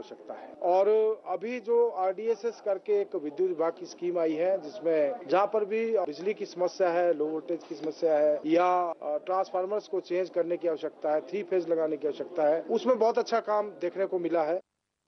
आवश्यकता है। और अभी जो RDSS करके एक विद्युत विभाग की स्कीम आई है, जिसमें जहाँ पर भी बिजली की समस्या है, लो वोल्टेज की समस्या है या ट्रांसफार्मर्स को चेंज करने की आवश्यकता है, 3 फेज लगाने की आवश्यकता है, उसमें बहुत अच्छा काम देखने को मिला है।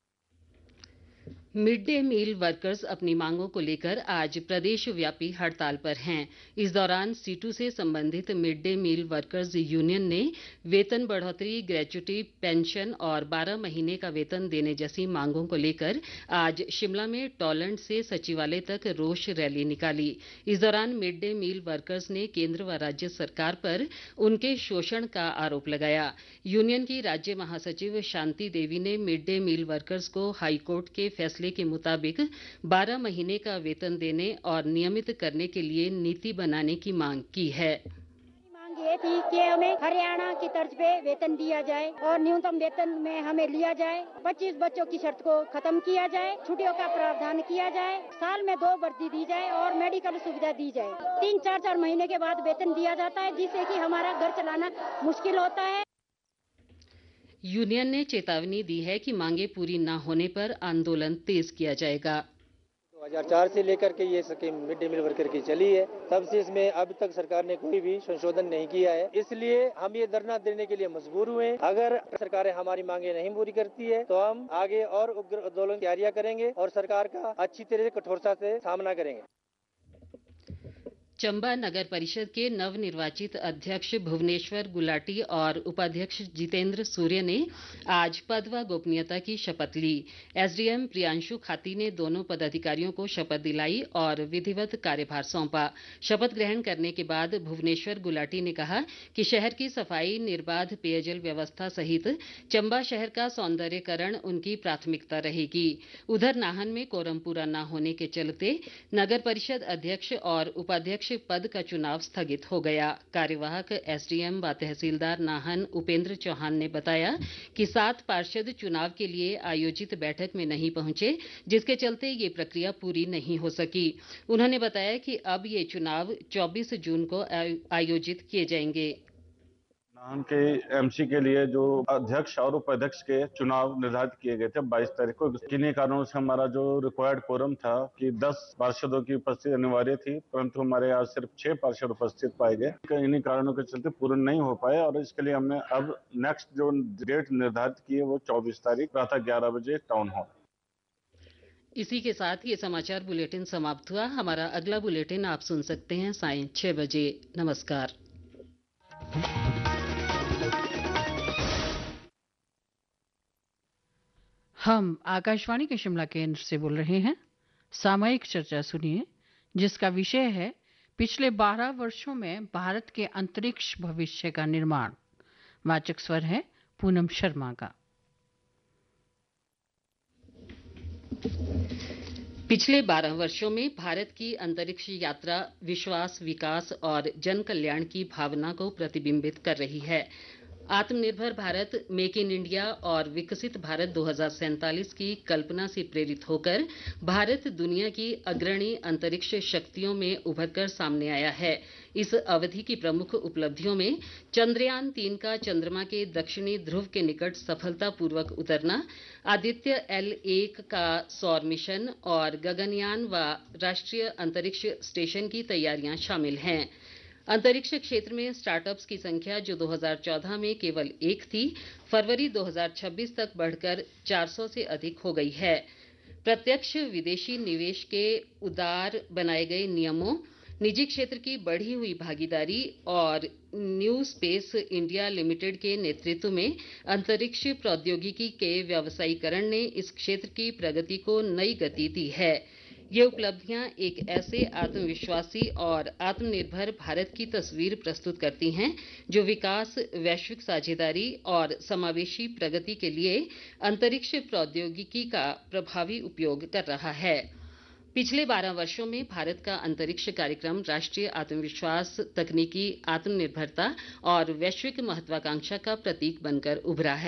मिड डे मील वर्कर्स अपनी मांगों को लेकर आज प्रदेश व्यापी हड़ताल पर हैं। इस दौरान सीटू से संबंधित mid day meal workers union ने वेतन बढ़ोतरी, ग्रेच्युटी, पेंशन और 12 महीने का वेतन देने जैसी मांगों को लेकर आज शिमला में टॉलैंड से सचिवालय तक रोष रैली निकाली। इस दौरान मिड डे मील वर्कर्स ने केंद्र व राज्य सरकार पर उनके शोषण का आरोप लगाया। यूनियन की राज्य महासचिव शांति देवी ने मिड डे मील वर्कर्स को हाईकोर्ट के फैसले के मुताबिक 12 महीने का वेतन देने और नियमित करने के लिए नीति बनाने की मांग की है। मांग ये थी कि हमें हरियाणा की तर्ज पे वेतन दिया जाए और न्यूनतम वेतन में हमें लिया जाए। 25 बच्चों की शर्त को खत्म किया जाए, छुट्टियों का प्रावधान किया जाए, साल में 2 वर्दी दी जाए और मेडिकल सुविधा दी जाए। 3-4 महीने के बाद वेतन दिया जाता है, जिससे कि हमारा घर चलाना मुश्किल होता है। यूनियन ने चेतावनी दी है कि मांगे पूरी न होने पर आंदोलन तेज किया जाएगा। 2004 से लेकर के ये scheme mid day meal worker की चली है, तब से इसमें अब तक सरकार ने कोई भी संशोधन नहीं किया है। इसलिए हम ये धरना देने के लिए मजबूर हुए। अगर सरकारें हमारी मांगे नहीं पूरी करती है तो हम आगे और उग्र आंदोलन की तैयारियां करेंगे और सरकार का अच्छी तरह से कठोरता से सामना करेंगे। चंबा नगर परिषद के नवनिर्वाचित अध्यक्ष भुवनेश्वर गुलाटी और उपाध्यक्ष जितेंद्र सूर्य ने आज पद व गोपनीयता की शपथ ली। एसडीएम प्रियांशु खाती ने दोनों पदाधिकारियों को शपथ दिलाई और विधिवत कार्यभार सौंपा। शपथ ग्रहण करने के बाद भुवनेश्वर गुलाटी ने कहा कि शहर की सफाई, निर्बाध पेयजल व्यवस्था सहित चंबा शहर का सौंदर्यीकरण उनकी प्राथमिकता रहेगी। उधर नाहन में कोरम पूरा न होने के चलते नगर परिषद अध्यक्ष और उपाध्यक्ष पद का चुनाव स्थगित हो गया। कार्यवाहक एसडीएम व तहसीलदार नाहन उपेंद्र चौहान ने बताया कि 7 पार्षद चुनाव के लिए आयोजित बैठक में नहीं पहुंचे, जिसके चलते ये प्रक्रिया पूरी नहीं हो सकी। उन्होंने बताया कि अब ये चुनाव 24 जून को आयोजित किए जाएंगे। नाहन के एमसी के लिए जो अध्यक्ष और उपाध्यक्ष के चुनाव निर्धारित किए गए थे 22 तारीख को, किन्हीं कारणों से हमारा जो रिक्वायर्ड कोरम था कि 10 पार्षदों की उपस्थिति अनिवार्य थी, परंतु हमारे यहाँ सिर्फ 6 पार्षद उपस्थित पाए गए। इन्हीं कारणों के चलते पूर्ण नहीं हो पाए और इसके लिए हमने अब नेक्स्ट जो डेट निर्धारित की है वो 24 तारीख प्रातः 11 बजे टाउन हॉल। इसी के साथ ये समाचार बुलेटिन समाप्त हुआ। हमारा अगला बुलेटिन आप सुन सकते हैं सायं 6 बजे। नमस्कार। हम आकाशवाणी के शिमला केंद्र से बोल रहे हैं। सामयिक चर्चा सुनिए, जिसका विषय है पिछले 12 वर्षों में भारत के अंतरिक्ष भविष्य का निर्माण। वाचक स्वर है पूनम शर्मा का। पिछले 12 वर्षों में भारत की अंतरिक्ष यात्रा विश्वास, विकास और जन कल्याण की भावना को प्रतिबिंबित कर रही है। आत्मनिर्भर भारत, मेक इन इंडिया और विकसित भारत 2047 की कल्पना से प्रेरित होकर भारत दुनिया की अग्रणी अंतरिक्ष शक्तियों में उभरकर सामने आया है। इस अवधि की प्रमुख उपलब्धियों में चंद्रयान 3 का चंद्रमा के दक्षिणी ध्रुव के निकट सफलतापूर्वक उतरना, आदित्य L1 का सौर मिशन और गगनयान व राष्ट्रीय अंतरिक्ष स्टेशन की तैयारियां शामिल हैं। अंतरिक्ष क्षेत्र में स्टार्टअप्स की संख्या जो 2014 में केवल 1 थी, फरवरी 2026 तक बढ़कर 400 से अधिक हो गई है। प्रत्यक्ष विदेशी निवेश के उदार बनाए गए नियमों, निजी क्षेत्र की बढ़ी हुई भागीदारी और न्यू स्पेस इंडिया लिमिटेड के नेतृत्व में अंतरिक्ष प्रौद्योगिकी के व्यावसायीकरण ने इस क्षेत्र की प्रगति को नई गति दी है। ये उपलब्धियां एक ऐसे आत्मविश्वासी और आत्मनिर्भर भारत की तस्वीर प्रस्तुत करती हैं जो विकास, वैश्विक साझेदारी और समावेशी प्रगति के लिए अंतरिक्ष प्रौद्योगिकी का प्रभावी उपयोग कर रहा है। पिछले 12 वर्षों में भारत का अंतरिक्ष कार्यक्रम राष्ट्रीय आत्मविश्वास, तकनीकी आत्मनिर्भरता और वैश्विक महत्वाकांक्षा का प्रतीक बनकर उभरा है।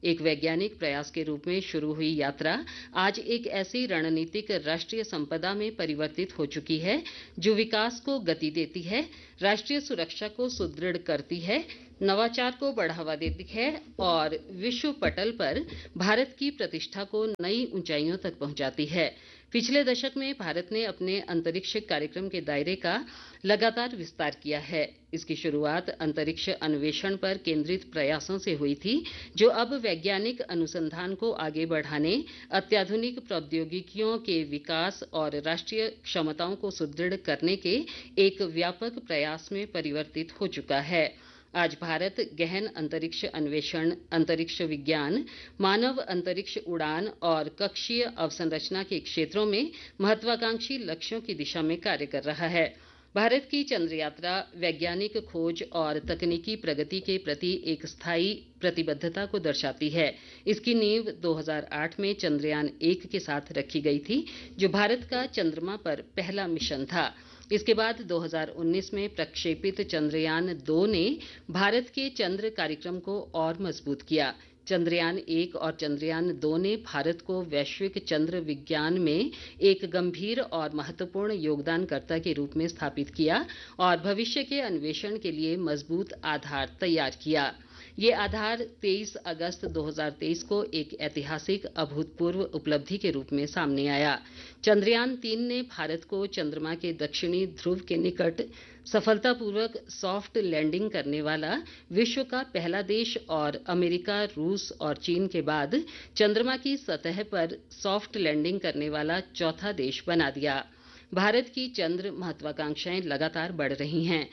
एक वैज्ञानिक प्रयास के रूप में शुरू हुई यात्रा आज एक ऐसी रणनीतिक राष्ट्रीय संपदा में परिवर्तित हो चुकी है जो विकास को गति देती है, राष्ट्रीय सुरक्षा को सुदृढ़ करती है, नवाचार को बढ़ावा देती है और विश्व पटल पर भारत की प्रतिष्ठा को नई ऊंचाइयों तक पहुंचाती है। पिछले दशक में भारत ने अपने अंतरिक्ष कार्यक्रम के दायरे का लगातार विस्तार किया है। इसकी शुरुआत अंतरिक्ष अन्वेषण पर केंद्रित प्रयासों से हुई थी, जो अब वैज्ञानिक अनुसंधान को आगे बढ़ाने, अत्याधुनिक प्रौद्योगिकियों के विकास और राष्ट्रीय क्षमताओं को सुदृढ़ करने के एक व्यापक प्रयास में परिवर्तित हो चुका है। आज भारत गहन अंतरिक्ष अन्वेषण, अंतरिक्ष विज्ञान, मानव अंतरिक्ष उड़ान और कक्षीय अवसंरचना के क्षेत्रों में महत्वाकांक्षी लक्ष्यों की दिशा में कार्य कर रहा है। भारत की चंद्र यात्रा वैज्ञानिक खोज और तकनीकी प्रगति के प्रति एक स्थायी प्रतिबद्धता को दर्शाती है। इसकी नींव 2008 में चंद्रयान 1 के साथ रखी गई थी, जो भारत का चंद्रमा पर पहला मिशन था। इसके बाद 2019 में प्रक्षेपित चंद्रयान 2 ने भारत के चंद्र कार्यक्रम को और मजबूत किया। चंद्रयान 1 और चंद्रयान 2 ने भारत को वैश्विक चंद्र विज्ञान में एक गंभीर और महत्वपूर्ण योगदानकर्ता के रूप में स्थापित किया और भविष्य के अन्वेषण के लिए मजबूत आधार तैयार किया। ये आधार 23 अगस्त 2023 को एक ऐतिहासिक अभूतपूर्व उपलब्धि के रूप में सामने आया। चंद्रयान 3 ने भारत को चंद्रमा के दक्षिणी ध्रुव के निकट सफलतापूर्वक सॉफ्ट लैंडिंग करने वाला विश्व का पहला देश और अमेरिका, रूस और चीन के बाद चंद्रमा की सतह पर सॉफ्ट लैंडिंग करने वाला चौथा देश बना दिया। भारत की चंद्र महत्वाकांक्षाएं लगातार बढ़ रही हैं।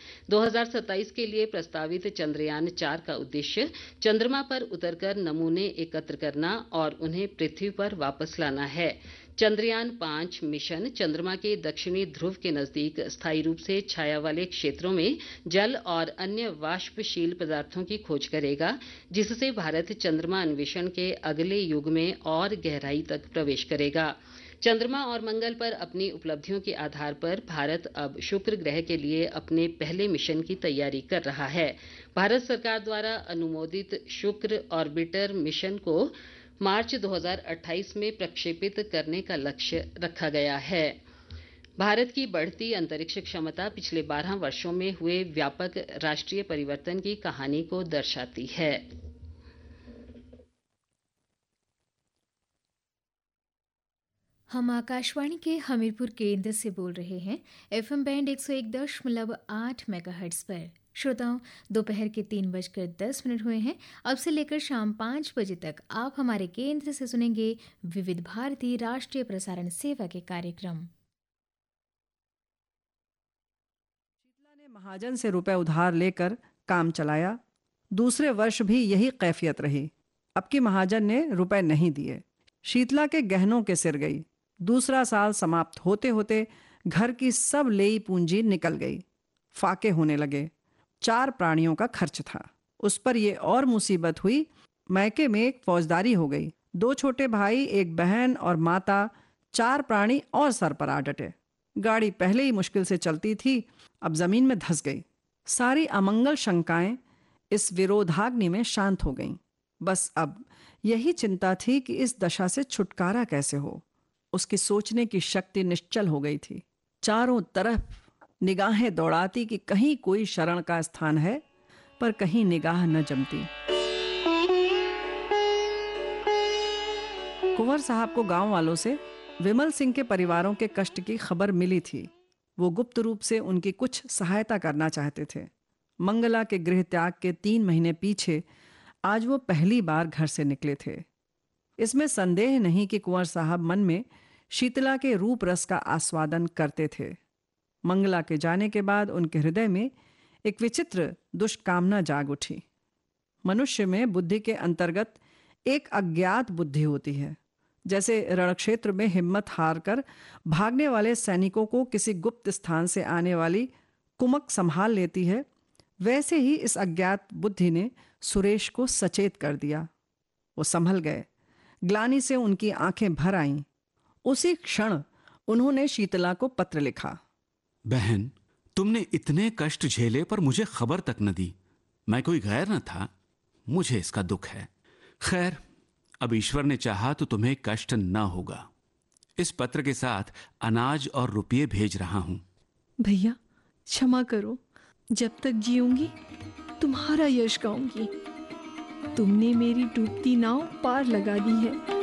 2027 के लिए प्रस्तावित चंद्रयान 4 का उद्देश्य चंद्रमा पर उतरकर नमूने एकत्र करना और उन्हें पृथ्वी पर वापस लाना है। चंद्रयान 5 मिशन चंद्रमा के दक्षिणी ध्रुव के नजदीक स्थायी रूप से छाया वाले क्षेत्रों में जल और अन्य वाष्पशील पदार्थों की खोज करेगा, जिससे भारत चंद्रमा अन्वेषण के अगले युग में और गहराई तक प्रवेश करेगा। चंद्रमा और मंगल पर अपनी उपलब्धियों के आधार पर भारत अब शुक्र ग्रह के लिए अपने पहले मिशन की तैयारी कर रहा है। भारत सरकार द्वारा अनुमोदित शुक्र ऑर्बिटर मिशन को मार्च 2028 में प्रक्षेपित करने का लक्ष्य रखा गया है। भारत की बढ़ती अंतरिक्ष क्षमता पिछले 12 वर्षों में हुए व्यापक राष्ट्रीय परिवर्तन की कहानी को दर्शाती है। हम आकाशवाणी के हमीरपुर केंद्र से बोल रहे हैं। एफएम बैंड 101.8 मेगाहर्ट्ज पर। श्रोताओं, दोपहर के 3:10 हुए हैं। अब से लेकर शाम 5 बजे तक आप हमारे केंद्र से सुनेंगे विविध भारती राष्ट्रीय प्रसारण सेवा के कार्यक्रम। शीतला ने महाजन से रुपए उधार लेकर काम चलाया। दूसरे वर्ष भी यही कैफियत रही। अब की महाजन ने रुपए नहीं दिए। शीतला के गहनों के सिर गई। दूसरा साल समाप्त होते होते घर की सब लेई पूंजी निकल गई। फाके होने लगे। 4 प्राणियों का खर्च था। उस पर ये और मुसीबत हुई, मैके में एक फौजदारी हो गई। 2 छोटे भाई, एक बहन और माता, 4 प्राणी और सर पर आ डटे। गाड़ी पहले ही मुश्किल से चलती थी, अब जमीन में धंस गई। सारी अमंगल शंकाएं इस विरोधाग्नि में शांत हो गईं। बस अब यही चिंता थी कि इस दशा से छुटकारा कैसे हो। उसकी सोचने की शक्ति निश्चल हो गई थी। चारों तरफ निगाहें दौड़ाती कि कहीं कोई शरण का स्थान है, पर कहीं निगाह न जमती। कुंवर साहब को गांव वालों से विमल सिंह के परिवारों के कष्ट की खबर मिली थी। वो गुप्त रूप से उनकी कुछ सहायता करना चाहते थे। मंगला के गृह त्याग के 3 महीने पीछे आज वो पहली बार घर से निकले थे। इसमें संदेह नहीं कि कुंवर साहब मन में शीतला के रूप रस का आस्वादन करते थे। मंगला के जाने के बाद उनके हृदय में एक विचित्र दुष्कामना जाग उठी। मनुष्य में बुद्धि के अंतर्गत एक अज्ञात बुद्धि होती है। जैसे रणक्षेत्र में हिम्मत हारकर भागने वाले सैनिकों को किसी गुप्त स्थान से आने वाली कुमक संभाल लेती है, वैसे ही इस अज्ञात बुद्धि ने सुरेश को सचेत कर दिया। वो संभल गए। ग्लानि से उनकी आंखें भर आईं। उसी क्षण उन्होंने शीतला को पत्र लिखा। बहन, तुमने इतने कष्ट झेले पर मुझे खबर तक न दी। मैं कोई गैर न था। मुझे इसका दुख है। खैर, अब ईश्वर ने चाहा तो तुम्हें कष्ट न होगा। इस पत्र के साथ अनाज और रुपये भेज रहा हूं। भैया क्षमा करो, जब तक जीऊंगी तुम्हारा यश गाऊंगी। तुमने मेरी डूबती नाव पार लगा दी है।